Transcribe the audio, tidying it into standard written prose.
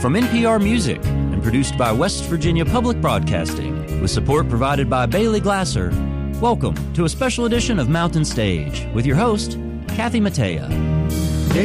From NPR Music and produced by West Virginia Public Broadcasting, with support provided by Bailey Glasser, welcome to a special edition of Mountain Stage with your host, Kathy Mattea.